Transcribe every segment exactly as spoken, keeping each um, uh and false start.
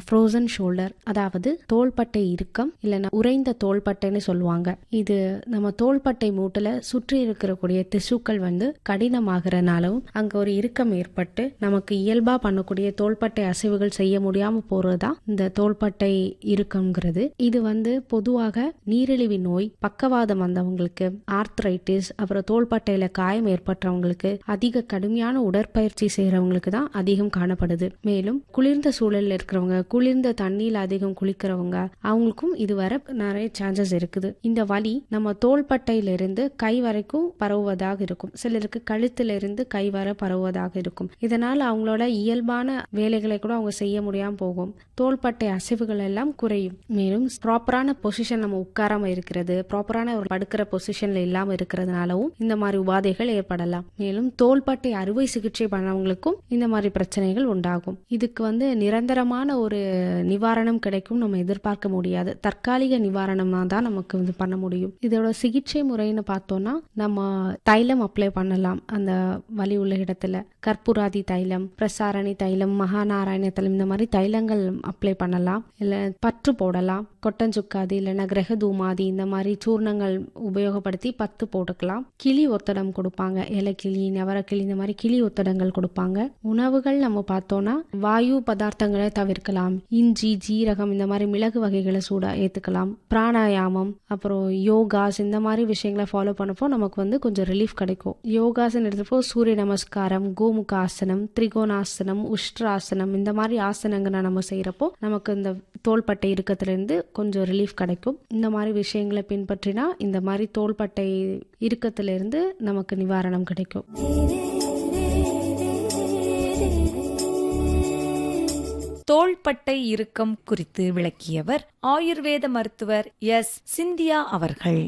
Frozen shoulder, அதாவது தோள்பட்டை இறுக்கம் இல்லைன்னா உறைந்த தோள்பட்டைன்னு சொல்லுவாங்க. இது நம்ம தோள்பட்டை மூட்டுல சுற்றி இருக்கக்கூடிய திசுக்கள் வந்து கடினமாகறனாலும் அங்க ஒரு இறுக்கம் ஏற்பட்டு நமக்கு இயல்பா பண்ணக்கூடிய தோள்பட்டை அசைவுகள் செய்ய முடியாம போறதுதான் இந்த தோள்பட்டை இறுக்கம்ங்கிறது. இது வந்து பொதுவாக நீரிழிவு நோய், பக்கவாதம் வந்தவங்களுக்கு, ஆர்த்ரைட்டிஸ், அப்புறம் தோள்பட்டையில காயம் ஏற்பட்டவங்களுக்கு, அதிக கடுமையான உடற்பயிற்சி செய்யறவங்களுக்கு தான் அதிகம் காணப்படுது. மேலும் குளிர்ந்த சூழல்ல இருக்கிறவங்க, குளிர்ந்த தண்ணியில் அதிகம் குளிக்கிறவங்க, அவங்களுக்கும் இது வர நிறைய சான்சஸ் இருக்குது. இந்த வலி நம்ம தோள்பட்டையிலிருந்து கை வரைக்கும் பரவுவதாக இருக்கும். சிலருக்கு கழுத்திலிருந்து கை வர பரவுவதாக இருக்கும். இதனால அவங்களோட இயல்பான வேலைகளை கூட அவங்க செய்ய முடியாம போகும். தோள்பட்டை அசைவுகள் எல்லாம் குறையும். மேலும் ப்ராப்பரான பொசிஷன் நம்ம உட்காராம இருக்கிறது, ப்ராப்பரான ஒரு படுக்கிற பொசிஷன்ல இல்லாம இருக்கிறதுனாலவும் இந்த மாதிரி உபாதைகள் ஏற்படலாம். மேலும் தோள்பட்டை அறுவை சிகிச்சை பண்ணவங்களுக்கும் இந்த மாதிரி பிரச்சனைகள் உண்டாகும். இதுக்கு வந்து நிரந்தரமான ஒரு நிவாரணம் கிடைக்கும் நம்ம எதிர்பார்க்க முடியாது. தற்காலிக நிவாரணம் தான் நமக்கு வந்து பண்ண முடியும். இதோட சிகிச்சை முறைன்னு பார்த்தோம்னா நம்ம தைலம் அப்ளை பண்ணலாம். அந்த வலி உள்ள இடத்துல கற்பூராதி தைலம், பிரசாரணி தைலம், மகாநாராயண தைலம், இந்த மாதிரி தைலங்கள் அப்ளை பண்ணலாம். இல்ல பற்று போடலாம். கொட்டஞ்சுக்காதி இல்லைன்னா கிரகதூமாதி இந்த மாதிரி சூர்ணங்கள் உபயோகப்படுத்தி பத்து போட்டுக்கலாம். கிளி ஒத்தடம் கொடுப்பாங்க. இலைக்கிளி, நவரக்கிளி, இந்த மாதிரி கிளி ஒத்தடங்கள் கொடுப்பாங்க. உணவுகள் நம்ம பார்த்தோம்னா வாயு பதார்த்தங்களை தவிர்க்கலாம். இஞ்சி, ஜீரகம், இந்த மாதிரி மிளகு வகைகளை சூடா ஏத்துக்கலாம். பிராணாயாமம், அப்புறம் யோகாஸ், இந்த மாதிரி விஷயங்களை ஃபாலோ பண்ணப்போ நமக்கு வந்து கொஞ்சம் ரிலீஃப் கிடைக்கும். யோகாஸ் எடுத்தப்போ சூரிய நமஸ்காரம், கோமுக ஆசனம், திரிகோணாசனம், உஷ்ட்ராசனம், இந்த மாதிரி ஆசனங்களை நம்ம செய்யறப்போ நமக்கு இந்த தோள்பட்டை இறுக்கத்திலிருந்து கொஞ்சம் ரிலீஃப் கிடைக்கும். இந்த மாதிரி விஷயங்களை பின்பற்றினா இந்த மாதிரி தோள்பட்டை இறுக்கத்திலிருந்து நமக்கு நிவாரணம் கிடைக்கும். தோள்பட்டை இறுக்கம் குறித்து விளக்கியவர் ஆயுர்வேத மருத்துவர் எஸ் சிந்தியா அவர்கள்.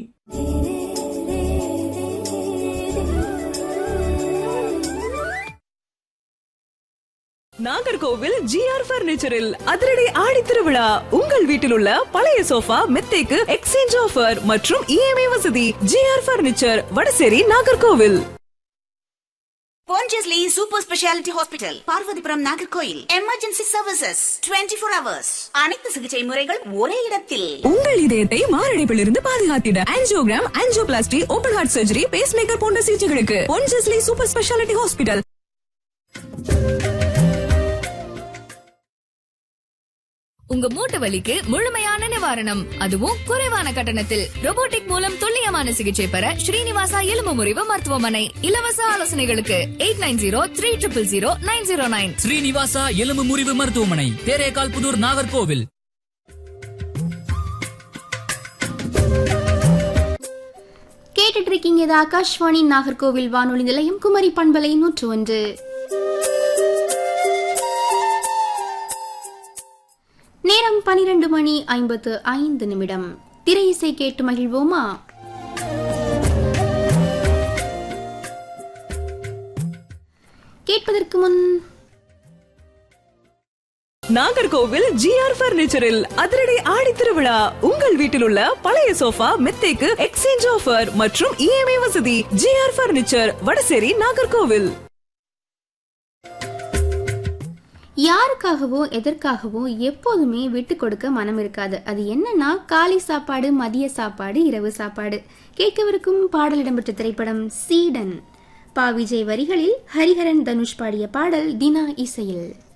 நாகர்கோவில் ஜிஆர் பர்னிச்சரில் அதிரடி ஆடி திருவிழா. உங்கள் வீட்டில் உள்ள பழைய சோஃபா, மெத்தைக்கு எக்ஸ்சேஞ்ச் ஆஃபர் மற்றும் இஎம்ஐ வசதி. GR furniture, Vadasery, Nagercoil. Pondicherry Super Speciality Hospital, Parvathipuram, Nagercoil. Emergency services twenty four hours. அனைத்து சிகிச்சை முறைகள் ஒரே இடத்தில். உங்கள் இதயத்தை மாரடைப்பிலிருந்து பாதுகாத்திட angiogram, angioplasty, open heart surgery, base maker போன்ற சிகிச்சைகளுக்கு Pondicherry சூப்பர் ஸ்பெஷாலிட்டி ஹாஸ்பிட்டல். உங்க மூட்டு வலிக்கு முழுமையான நிவாரணம், அதுவும் குறைவான கட்டணத்தில். ரோபோட்டிக் மூலம் துல்லியமான சிகிச்சை பெற ஸ்ரீனிவாசா எலும்பு முறிவு மருத்துவமனை. இலவச ஆலோசனைகளுக்கு eight nine zero three triple zero nine zero nine. Srinivasa எலும்பு முறிவு மருத்துவமனை, தேரேகால் புதூர், நாகர்கோவில். கேட்டுட்டு இருக்கீங்க இது ஆகாஷ்வாணி நாகர்கோவில் வானொலி நிலையம், குமரி பண்பலை நூற்று ஒன்று. நேரம் பனிரெண்டு மணி ஐம்பத்து ஐந்து நிமிடம். திரை இசை கேட்டு மகிழ்வோமா? கேட்பதற்கு முன் நாகர்கோவில் ஜிஆர் பர்னிச்சரில் அதிரடி ஆடி திருவிழா. உங்கள் வீட்டில் உள்ள பழைய சோஃபா, மெத்தைக்கு எக்ஸ்சேஞ்ச் ஆஃபர் மற்றும் இஎம்ஐ வசதி. GR furniture, Vadasery, Nagercoil. யாருக்காகவோ எதற்காகவோ எப்போதுமே விட்டு கொடுக்க மனம் இருக்காது. அது என்னன்னா காலை சாப்பாடு, மதிய சாப்பாடு, இரவு சாப்பாடு. கேட்கவிருக்கும் பாடல் இடம்பெற்ற திரைப்படம் சீடன். பா விஜய் வரிகளில் ஹரிஹரன், தனுஷ் பாடிய பாடல் தினா இசையில்.